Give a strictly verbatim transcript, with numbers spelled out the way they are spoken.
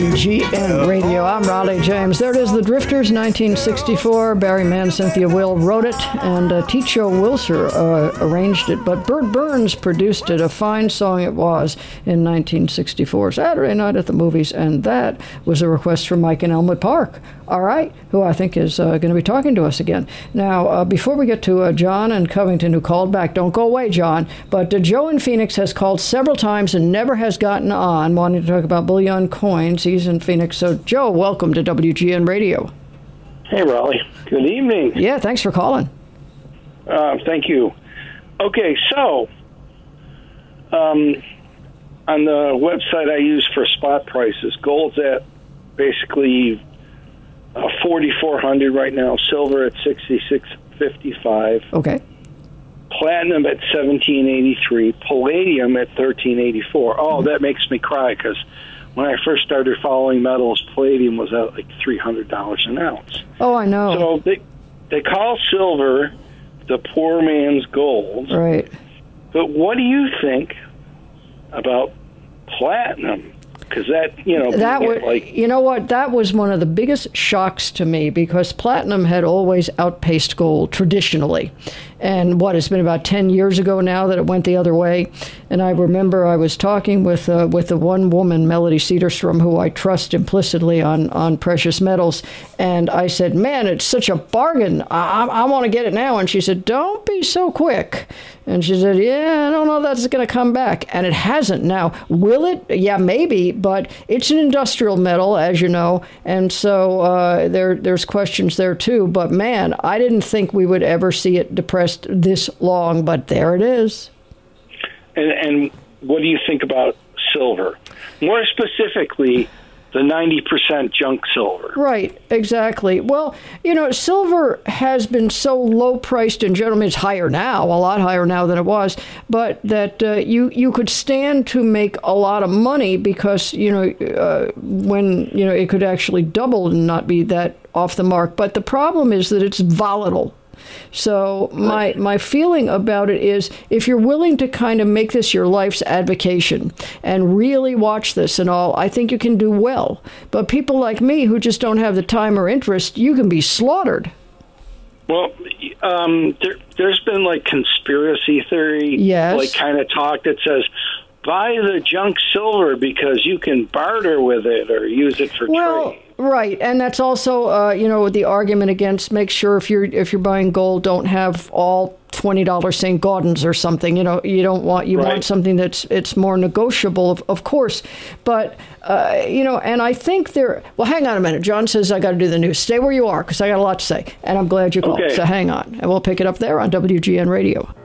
G N Radio. I'm Raleigh James. There it is, The Drifters, nineteen sixty-four. Barry Mann, Cynthia Will wrote it, and uh, Ticho Wilser uh, arranged it. But Burt Burns produced it. A fine song it was in nineteen sixty-four. Saturday Night at the Movies, and that was a request from Mike in Elmwood Park. All right, who I think is uh, going to be talking to us again. Now, uh, before we get to uh, John in Covington, who called back, don't go away, John, but uh, Joe in Phoenix has called several times and never has gotten on, wanting to talk about bullion coins. He's in Phoenix. So, Joe, welcome to W G N Radio. Hey, Raleigh. Good evening. Yeah, thanks for calling. Uh, thank you. Okay, so um, on the website I use for spot prices, gold's at basically uh, forty-four hundred right now, silver at sixty-six fifty-five. Okay. Platinum at seventeen eighty-three, palladium at thirteen eighty-four. Oh, mm-hmm. That makes me cry because when I first started following metals, palladium was at like three hundred dollars an ounce. Oh, I know. So they they call silver the poor man's gold. Right. But what do you think about platinum? Because that, you know, that was, like, you know what, that was one of the biggest shocks to me because platinum had always outpaced gold traditionally. And what, it's been about ten years ago now that it went the other way. And I remember I was talking with uh, with the one woman, Melody Cedarstrom, who I trust implicitly on, on precious metals. And I said, man, it's such a bargain. I, I want to get it now. And she said, don't be so quick. And she said, yeah, I don't know if that's going to come back. And it hasn't. Now, will it? Yeah, maybe. But it's an industrial metal, as you know. And so uh, there there's questions there, too. But, man, I didn't think we would ever see it depressed this long, but there it is. And, and what do you think about silver? More specifically, the ninety percent junk silver. Right, exactly. Well, you know, silver has been so low priced in general. I mean, it's higher now, a lot higher now than it was, but that uh, you, you could stand to make a lot of money because, you know, uh, when, you know, it could actually double and not be that off the mark. But the problem is that it's volatile. So my my feeling about it is if you're willing to kind of make this your life's avocation and really watch this and all, I think you can do well. But people like me who just don't have the time or interest, you can be slaughtered. Well, um, there, there's been like conspiracy theory, yes. like kind of talk that says, buy the junk silver because you can barter with it or use it for well, trade. Right, and that's also, uh, you know, the argument against make sure if you're if you're buying gold, don't have all twenty dollars Saint Gaudens or something. You know, you don't want you right. want something that's it's more negotiable, of, of course. But uh, you know, and I think there. Well, hang on a minute. John says I got to do the news. Stay where you are because I got a lot to say, and I'm glad you called. Okay. So hang on, and we'll pick it up there on W G N Radio.